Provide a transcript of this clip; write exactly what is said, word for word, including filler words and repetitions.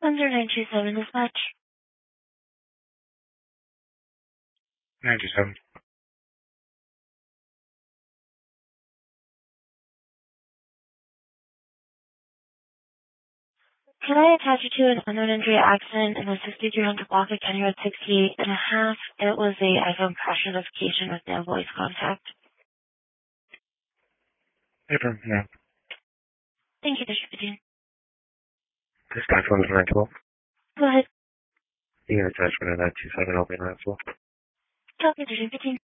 one zero nine two seven dispatch. nine two seven. Can I attach you to an unknown injury accident in the sixty-three hundred block of County Road sixty-eight and a half? It was a iPhone crash notification with no voice contact. April, yeah. Thank you, Distributing. This guy phone is nine twelve. Go ahead. You can attach me to nine two seven, I'll be in that as well. Copy, Distributing.